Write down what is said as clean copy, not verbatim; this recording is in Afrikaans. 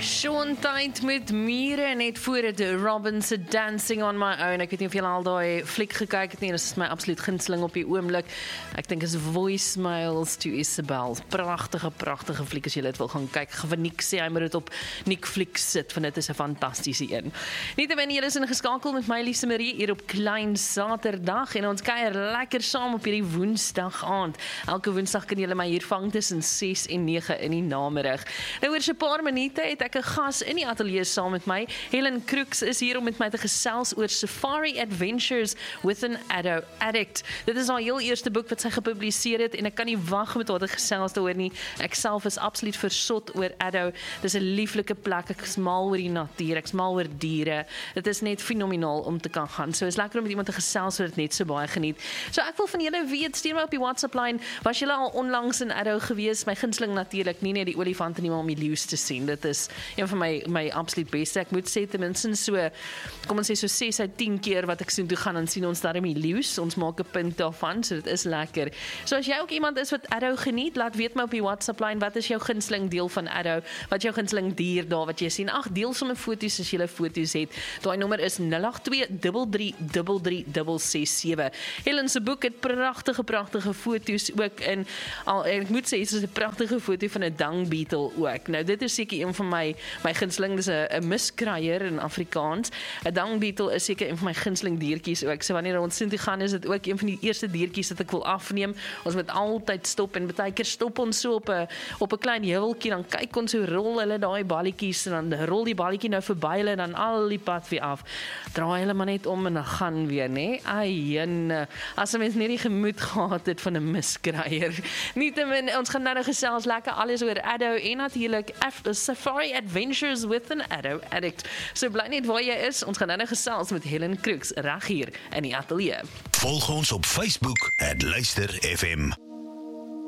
Sean Tyd met Mure net voor het Robin's Dancing on My Own. Ek weet nie of julle al daai fliek gekyk het nie, dit is my absoluut gunsteling op die oomblik. Ek dink is Voicemails to Isabel. Pragtige fliek as julle dit wil gaan kyk. Ek gaan vir Nick sê, hy moet dit op Nick Flix sit, want dit is 'n fantastiese een. Nietemin, julle is ingeskakel met my Lise Marie hier op Klein Saterdag en ons kuier lekker saam op hierdie Woensdag aand. Elke Woensdag kan julle my hier vang tussen 6 en 9 in die namiddag. Nou oor so 'n paar minute het ek 'n gas in die ateljee saam met my. Helen Crooks is hier om met my te gesels oor Safari Adventures with an Addo Addict. Dit is haar heel eerste boek wat sy gepubliseer het en ek kan nie wag met haar te gesels daaroor nie. Ek self is absoluut versot oor Addo. Dis 'n lieflike plek. Ek is mal oor die natuur, ek is mal oor diere. Dit is net fenomenaal om te kan gaan. So is lekker om met iemand te gesels wat dit net so baie geniet. So ek wil van julle weet, stuur my op die WhatsApp lyn. Was julle al onlangs in Addo gewees? My gunsteling natuurlik nie net die olifante nie, maar om die leeu's te sien. Dit is een van my absoluut beste. Ek moet sê ten minste so, kom ons sê so 6 uit 10 keer wat ek soheen toe gaan, dan sien ons daarmee leeu's. Ons maak 'n punt daarvan, so dit is lekker. So as jy ook iemand is wat Addo geniet, laat weet my op die WhatsApp lyn, wat is jou gunsteling deel van Addo? Wat is jou gunsteling dier daar wat jy sien? Ag, deel sommer foto's as jy foto's het. Daai nommer is 082333367. Helen se boek het pragtige foto's ook in. Ek moet sê, dit is 'n pragtige foto van 'n dung beetle ook. Nou dit is seker een van my gunsteling, dis 'n miskruier in Afrikaans. 'n Dung beetle is seker een van my gunsteling diertjies ook. So wanneer ons toe gaan, is dit ook een van die eerste diertjies wat ek wil afneem. Ons moet altyd stop en baie keer stop ons so op 'n klein heuweltjie, dan kyk ons hoe rol hulle daai balletjies en dan rol die balletjie nou verby hulle en dan al die pad weer af. Draai hulle maar net om en dan gaan weer, nê? Ai, en as 'n mens nie die gemoed gehad het van 'n miskruier. Nietemin, ons gaan nou gesels lekker alles oor Addo en natuurlik Safari Adventures with an Addo Addict. So bly net waar jy is. Ons gaan nou gesels met Helen Crooks reg hier in die ateljee. Volg ons op Facebook @luisterfm.